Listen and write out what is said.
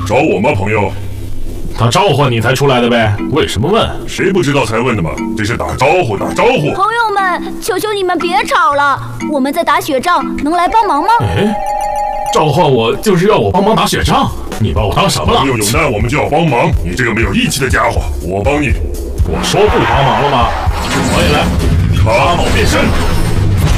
找我吗，朋友？ 他召唤你才出来的呗？为什么问？ 谁不知道才问的嘛？这是打招呼，打招呼。 朋友们，求求你们别吵了，我们在打雪仗，能来帮忙吗？ 哎，召唤我就是要我帮忙打雪仗？你把我当什么了？ 朋友有难我们就要帮忙，你这个没有义气的家伙，我帮你。 我说不帮忙了吗？我也来，卡某变身。